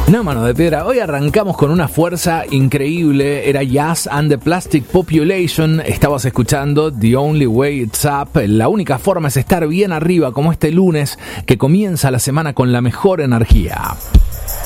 No, mano de piedra, hoy arrancamos con una fuerza increíble. Era Jazz and the Plastic Population. Estabas escuchando The Only Way It's Up. La única forma es estar bien arriba, como este lunes que comienza la semana con la mejor energía.